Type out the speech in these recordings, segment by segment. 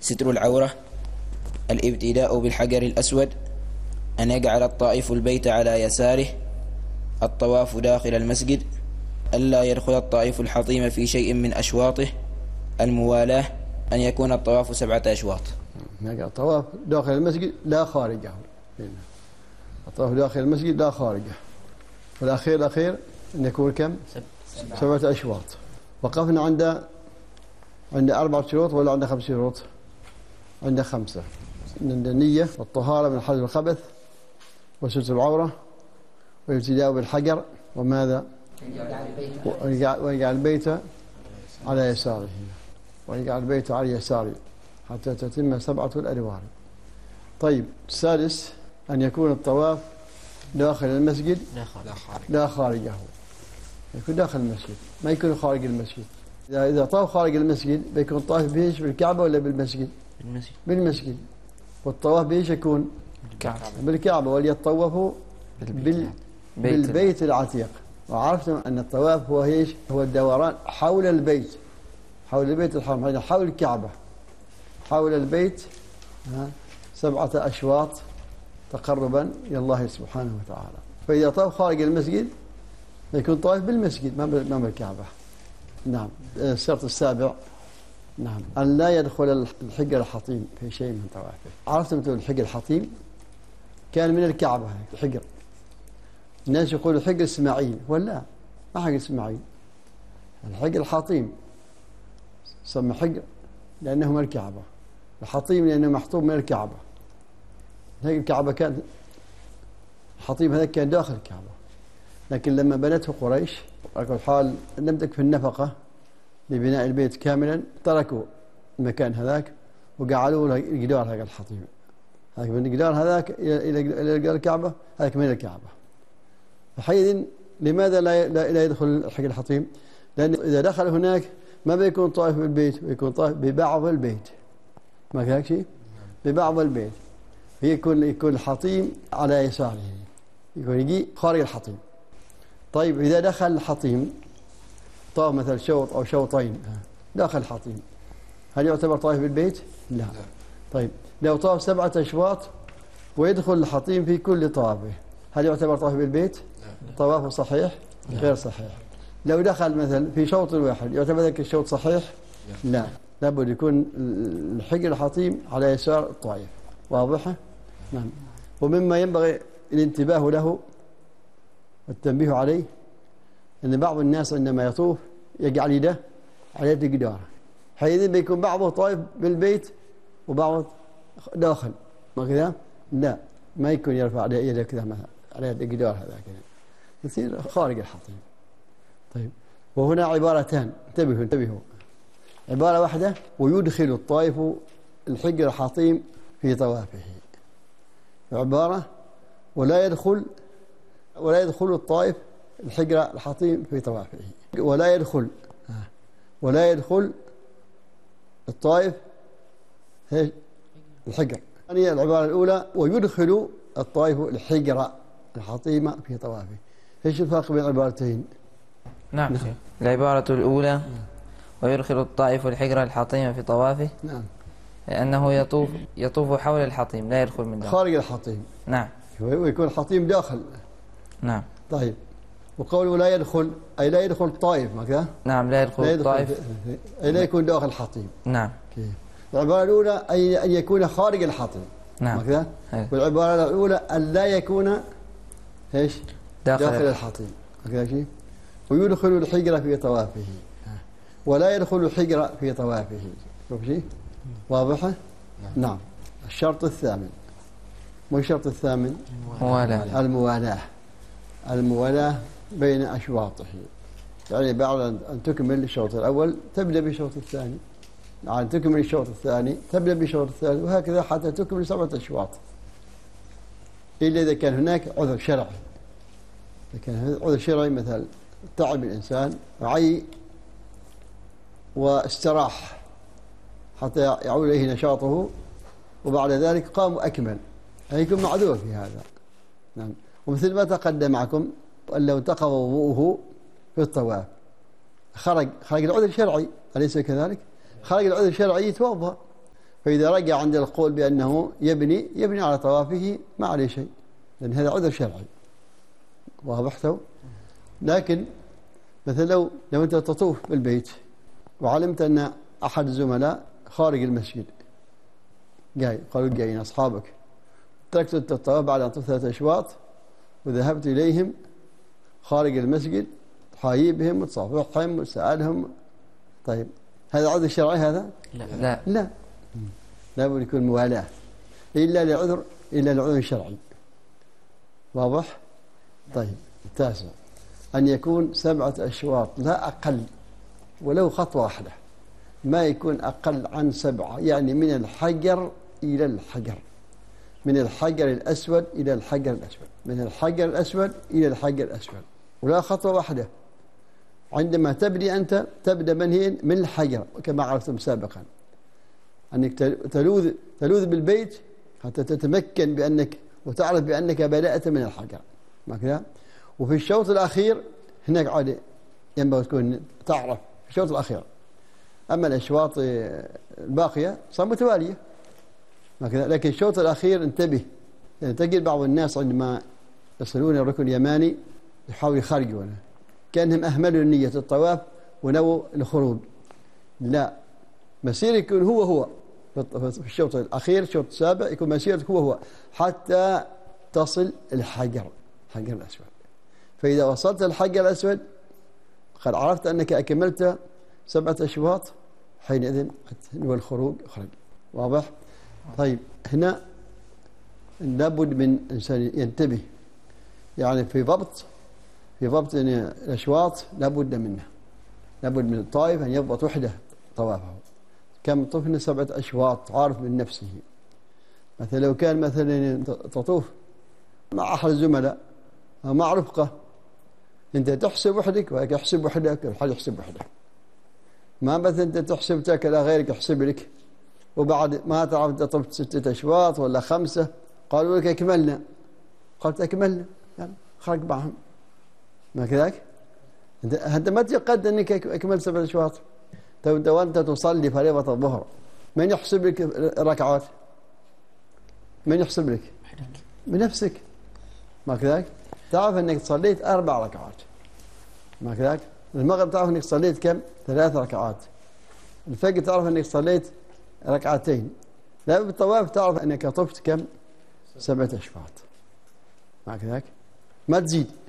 ستر العورة، الابتداء بالحجر الأسود، أن يجعل الطائف البيت على يساره، الطواف داخل المسجد، ألا يدخل الطائف الحطيم في شيء من أشواطه، الموالاة، أن يكون الطواف 7 أشواط. الطواف داخل المسجد لا خارجه، الطواف داخل المسجد لا خارجه. والأخير أن يكون كم؟ 7 أشواط. وقفنا عند 4 شروط ولا عند 5 شروط؟ عند 5. عند النية والطهارة من حدث الخبث وستر العورة والابتداء بالحجر، وماذا؟ ويجعل البيت على يساره، ويجعل البيت على يساره حتى تتم 7 الأدوار. طيب السادس أن يكون الطواف داخل المسجد لا خارجه، يكون داخل المسجد ما يكون خارج المسجد. إذا طاف خارج المسجد بيكون طاف بيش بالكعبة ولا بالمسجد؟ بالمسجد. والطواف بيش يكون بالكعبة، وليطوفوا بالبيت العتيق. وعرفتم أن الطواف هو ايش؟ هو الدوران حول البيت، حول البيت الحرام، حول الكعبة، حول البيت 7 أشواط تقربا إلى الله سبحانه وتعالى. فإذا طاف خارج المسجد يكون طائف بالمسجد ما بالكعبة. نعم. الشرط السابع، نعم، أن لا يدخل الحجر الحطيم في شيء من طوافه. عرفتم الحجر الحطيم كان من الكعبة، الحجر الناس يقولوا حجر إسماعيل، ولا ما حجر إسماعيل، الحجر الحطيم سمى حجر لأنه من الكعبة، الحطيم لأنه محطوم من الكعبة. هيك الكعبة كان الحطيم هذا كان داخل الكعبة، لكن لما بنته قريش على كل حال لم تكفي النفقة لبناء البيت كاملا، تركوا المكان هذاك وجعلوا له جدار هذا الحطيم، هذاك من الجدار هذاك إلى الكعبة، هذاك من الكعبة. فحينئذ لماذا لا يدخل الحجر الحطيم؟ لأن إذا دخل هناك ما بيكون طائف بالبيت، بيكون طائف ببعض البيت، ما كذلك شيء ببعض البيت، يكون الحطيم على يساره، يكون يجي خارج الحطيم. طيب إذا دخل الحطيم طاف مثلا شوط أو شوطين داخل الحطيم، هل يعتبر طائف بالبيت؟ لا. طيب لو طاف 7 أشواط ويدخل الحطيم في كل طوافه، هل يعتبر طائف بالبيت؟ طوافه صحيح؟ غير صحيح. لو دخل مثلا في شوط واحد يعتبر ذلك الشوط صحيح؟ لا، لابد يكون الحجر الحطيم على يسار الطائف. واضحة؟ نعم. ومما ينبغي الانتباه له والتنبيه عليه أن بعض الناس عندما يطوف يجعل يده على يد الجدار، حينئذ بيكون بعضه طائف بالبيت وبعضه داخل، ما كذا؟ لا، ما يكون يرفع يده كذا مثلا على يد الجدار هذا كذا، يصير خارج الحطيم. طيب وهنا عبارتان، انتبهوا، عبارة واحدة: ويدخل الطائف الحجر الحطيم في طوافه، عبارة ولا يدخل الطائف الحجر الحطيم في طوافه، ولا يدخل الطائف الحجر. يعني العبارة الأولى ويدخل الطائف الحجر الحطيم في طوافه. ايش الفرق بين العبارتين؟ نعم. العبارة الأولى ويدخل الطائف الحجر الحطيم في طوافه، نعم، لأنه يطوف حول الحطيم لا يدخل من داخل خارج الحطيم. نعم. ويكون الحطيم داخل. نعم. طيب وقوله لا يدخل أي لا يدخل الطائف، ما كذا؟ نعم، لا يدخل الطائف أي لا يكون داخل الحطيم. نعم. العبارة الأولى أي أن يكون خارج الحطيم. نعم. ما كذا؟ والعبارة الأولى أن لا يكون ايش؟ داخل الحطيم. ما كذا شيء؟ ويدخل الحجر في طوافه ولا يدخل الحجر في طوافه. شوف شيء واضحة؟ نعم. الشرط الثامن، ما الشرط الثامن؟ الموالاة بين أشواطه، يعني بعد أن تكمل الشوط الأول تبدأ بالشوط الثاني، يعني تكمل الشوط الثاني تبدأ بالشوط الثالث، وهكذا حتى تكمل 7 أشواط، إلا إذا كان هناك عذر شرعي. إذا كان عذر شرعي مثل تعب الإنسان وعي واستراح حتى يعود إليه نشاطه وبعد ذلك قام أكمل، هيكون معذور في هذا. نعم. ومثل ما تقدم معكم أن لو انتقض وضوءه في الطواف خرج العذر الشرعي، أليس كذلك؟ خرج العذر الشرعي يتوضأ، فإذا رجع عند القول بأنه يبني على طوافه ما عليه شيء، لأن هذا عذر شرعي واضح. لكن مثلا لو أنت تطوف بالبيت وعلمت أن أحد الزملاء خارج المسجد جايين أصحابك، تركت الطواف بعد أن طفت 3 أشواط وذهبت إليهم خارج المسجد تحايي بهم وتصافحهم وتسألهم، طيب هذا عذر شرعي هذا؟ لا لابد يكون موالاة إلا لعذر شرعي واضح. طيب 9 أن يكون 7 أشواط لا أقل ولو خطوة واحدة، ما يكون أقل عن 7، يعني من الحجر إلى الحجر، من الحجر الأسود إلى الحجر الأسود، من الحجر الأسود إلى الحجر الأسود، ولا خطوة واحدة. عندما تبدي أنت تبدأ من الحجر كما عرفتم سابقا، أنك تلوذ بالبيت حتى تتمكن بأنك وتعرف بأنك بدأت من الحجر ما كذا. وفي الشوط الأخير هناك عاد ينبغي تكون تعرف في الشوط الأخير. أما الأشواط الباقية صار متوالية ما كذا، لكن الشوط الأخير انتبه، يعني تجد بعض الناس عندما يصلون الركن اليماني يحاولوا يخرجونه كأنهم أهملوا نية الطواف ونووا الخروج. لا، مسير يكون هو في الشوط الأخير الشوط السابع يكون مسيرك هو حتى تصل الحجر الأسود. فإذا وصلت الحجر الأسود قد عرفت أنك أكملت 7 أشواط، حينئذ هو الخروج اخرج واضح. طيب هنا لابد من إنسان ينتبه، يعني في ضبط الأشواط لابد منه، لابد من الطائف أن يضبط وحده طوافه. كم طفنا 7 أشواط عارف من نفسه. مثلا لو كان مثلا تطوف مع أحد الزملاء أو مع رفقة، أنت تحسب وحدك وهيك يحسب وحدك والحاج يحسب وحده، ما مثلا أنت تحسب تاكل غيرك يحسب لك، وبعد ما تعرف أنت طفت 6 أشواط ولا 5 قالوا لك أكملنا، قلت أكملنا يعني خرج معهم ما كذاك. أنت ما تقد أنك أكملت 7 أشواط. وأنت تصلي فريضة الظهر من يحسب لك الركعات؟ من يحسب لك؟ بنفسك ما كذاك. تعرف أنك صليت 4 ركعات ما كذاك. المغرب تعرف أنك صليت كم؟ 3 ركعات. الفجر تعرف أنك صليت 2 ركعات. لا بالطواف تعرف أنك طفت كم؟ 7 أشواط ما كذاك. ما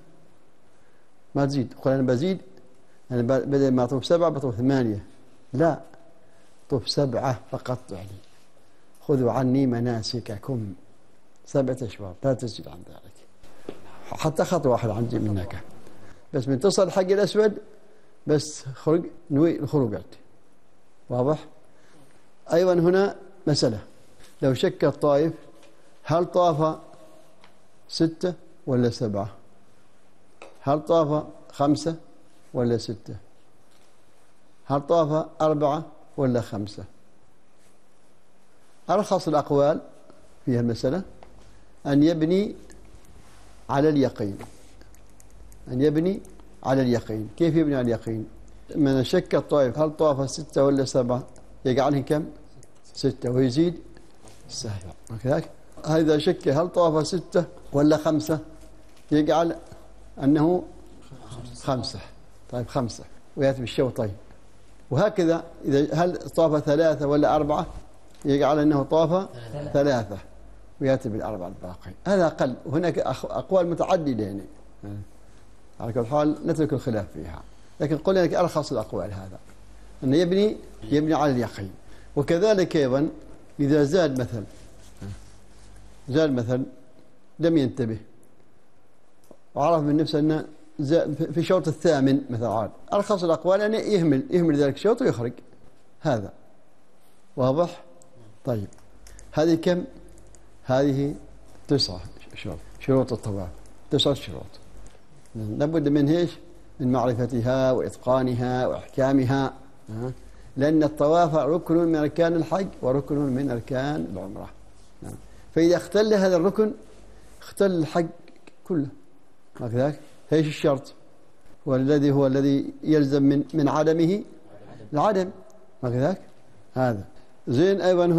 تزيد قل أنا بزيد، أنا بدل ما أطوف 7 بطوف 8. لا، طوف 7 فقط. يعني خذوا عني مناسككم 7 أشواط لا تزيد عن ذلك، حتى خطوة واحدة عندي منك. بس من تصل الحق الأسود بس خرج نوي الخروجات واضح. أيضا هنا مسألة، لو شك الطائف هل طاف 6 ولا 7؟ هل طاف 5 ولا 6؟ هل طاف 4 ولا 5؟ أرخص الأقوال في المسألة أن يبني على اليقين، أن يبني على اليقين. كيف يبني على اليقين؟ من شك الطائف هل طاف 6 ولا 7 يجعله كم؟ 6 ويزيد 7 وكذلك. إذا شك هل طاف 6 ولا 5 يجعل أنه 5. طيب 5 ويأتي بالشوطين. وهكذا إذا هل طاف 3 ولا 4 يجعل أنه طاف 3 ويأتي بالأربع الباقي. هذا أقل. وهناك أقوال متعددة يعني على كل حال نترك الخلاف فيها، لكن قلنا لك أرخص الأقوال هذا أنه يبني على اليقين. وكذلك أيضا إذا زاد مثل لم ينتبه وعرف من نفسه أنه في الشوط الثامن مثلا عاد، أرخص الأقوال أن يهمل ذلك الشوط ويخرج. هذا واضح. طيب هذه كم؟ هذه 9 شروط الطواف، 9 شروط لابد من ايش؟ من معرفتها وإتقانها وإحكامها، لأن الطواف ركن من أركان الحج وركن من أركان العمرة. فإذا اختل هذا الركن اختل الحج كله ما كذاك. ايش الشرط؟ والذي هو الذي يلزم من عدمه العدم ما كذاك. هذا زين. أيضا